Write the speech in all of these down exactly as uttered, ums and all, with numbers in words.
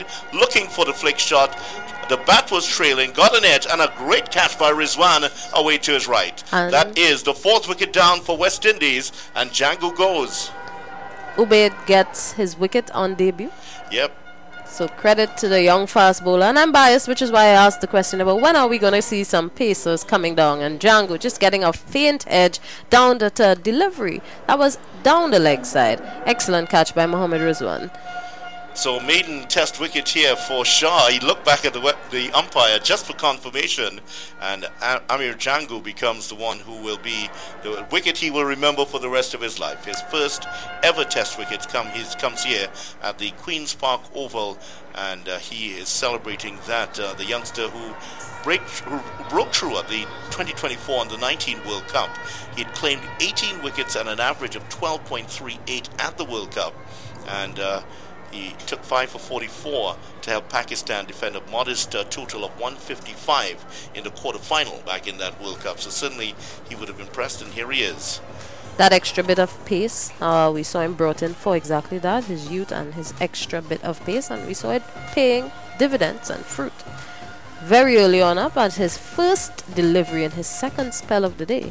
side, looking for the flick shot. The bat was trailing, got an edge, and a great catch by Rizwan away to his right. And that is the fourth wicket down for West Indies, and Django goes. Ubaid gets his wicket on debut. Yep. So credit to the young fast bowler. And I'm biased, which is why I asked the question about when are we going to see some pacers coming down. And Django just getting a faint edge down the to delivery. That was down the leg side. Excellent catch by Mohammad Rizwan. So maiden test wicket here for Shah. He looked back at the the umpire just for confirmation, and Amir Django becomes the one who will be the wicket he will remember for the rest of his life. His first ever test wicket come, his, comes here at the Queen's Park Oval, and uh, he is celebrating that. Uh, the youngster who, break, who broke through at the twenty twenty-four Under nineteen World Cup. He had claimed eighteen wickets and an average of twelve point three eight at the World Cup, and uh, he took five for forty-four to help Pakistan defend a modest uh, total of one fifty-five in the quarterfinal back in that World Cup. So certainly he would have impressed, and here he is. That extra bit of pace, uh, we saw him brought in for exactly that, his youth and his extra bit of pace, and we saw it paying dividends and fruit. Very early on up at his first delivery in his second spell of the day,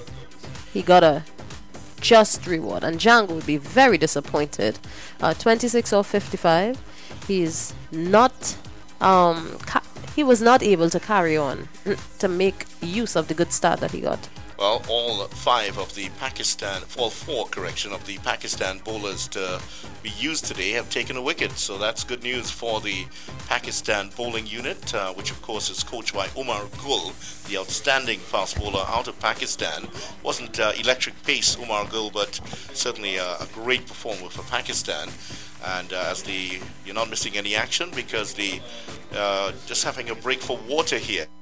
he got a just reward, and Django would be very disappointed. uh, twenty-six or fifty-five, he's not um ca- he was not able to carry on to make use of the good start that he got. Well, all five of the Pakistan, all four, correction, of the Pakistan bowlers to be used today have taken a wicket. So that's good news for the Pakistan bowling unit, uh, which of course is coached by Umar Gul, the outstanding fast bowler out of Pakistan. Wasn't uh, electric pace Umar Gul, but certainly uh, a great performer for Pakistan. And uh, as the you're not missing any action because the uh, just having a break for water here.